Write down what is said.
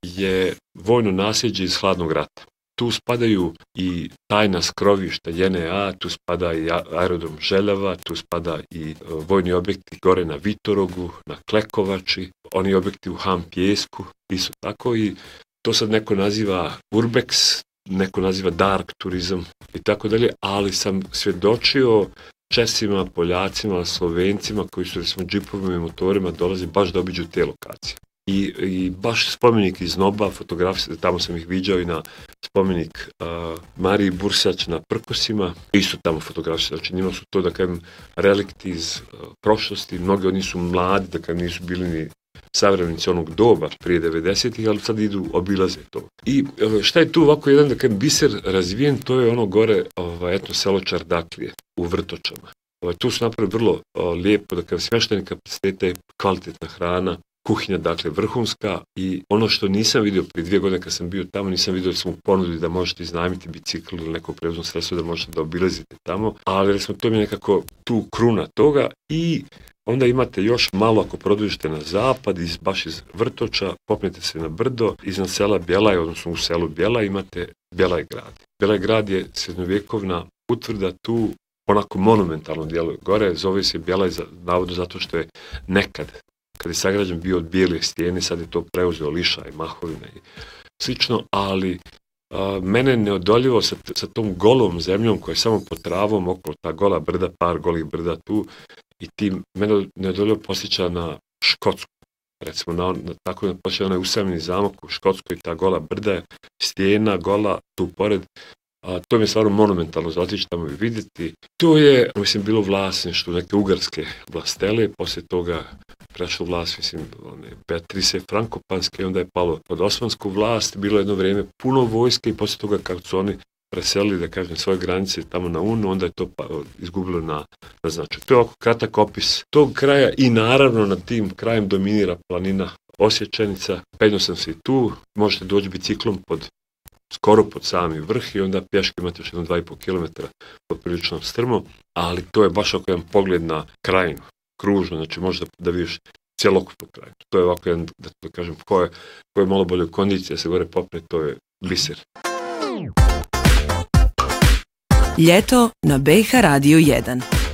je vojno nasljeđe iz hladnog rata. Tu spadaju i tajna skrovišta JNA, tu spada i aerodrom Željava, tu spada i vojni objekti gore na Vitorogu, na Klekovači, oni objekti u Han Pijesku, isto tako, i to sad neko naziva Urbex, neko naziva dark turizam i tako dalje, ali sam svjedočio Česima, Poljacima, Slovencima koji su recimo džipovima i motorima dolazi baš da obiđu te lokacije. I baš spomenik iz Noba, fotografije, tamo sam ih viđao i na spomenik Mariji Bursać na Prkosima, isto tamo fotografije, znači njima su to, da kažem, relikti iz prošlosti, mnogi od njih su mladi, da kažem, nisu bili ni savremenici onog doba prije 90-ih, ali sad idu, obilaze to. I šta je tu ovako jedan, da kažem, biser razvijen, to je ono gore, etno selo Čardaklije u Vrtočama. Tu su napravili vrlo lijepo, da kažem, smješteni kapacitete, kvalitetna hrana, kuhinja, dakle, vrhunska, i ono što nisam vidio prije 2 godine kad sam bio tamo, nisam vidio da smo ponudili da možete iznajmiti bicikl ili neko prevozno sredstvo da možete da obilazite tamo, ali recimo to mi je nekako tu kruna toga. I onda imate još malo, ako produžite na zapad, baš iz Vrtoča, popnete se na brdo, iznad sela Bjelaj, odnosno u selu Bjelaj imate Bjelaj grad. Bjelaj grad je srednjovjekovna utvrda, tu onako monumentalno djeluje. Gore zove se Bjelaj navodno zato što je nekad, kad je sagrađen bio od bijele stijene, sad je to preuzeo liša i mahovina i slično, ali mene neodoljivo sa tom golom zemljom koja je samo pod travom okolo ta gola brda, par golih brda tu, i tim mene neodoljivo posjeća na Škotsku. Recimo, tako da posjeća onaj usamljeni zamak u Škotskoj, ta gola brda, stijena gola tu pored. To mi je stvarno monumentalno za otići tamo i vidjeti. To je, mislim, bilo vlasništvo neke ugarske vlastele, poslije toga prešlo vlast, mislim, Beatrice Frankopanske, onda je palo pod osmansku vlast, bilo jedno vrijeme puno vojske i poslije toga kako su oni preselili, da kažem, svoje granice tamo na Unu, onda je to izgubilo na značaju. To je ovako kratak opis tog kraja i naravno nad tim krajem dominira planina Osječenica. Penio sam se i tu, možete doći biciklom skoro pod sami vrh i onda pješke imate još 2,5 km poprilično strmo, ali to je baš oko jedan pogled na krajinu, kružno, znači možda da vidiš cjelokupnu krajinu. To je ovako jedan, da kažem, ko je malo bolje u kondiciji da se gore popne, to je biser. Ljeto na BiH Radio 1.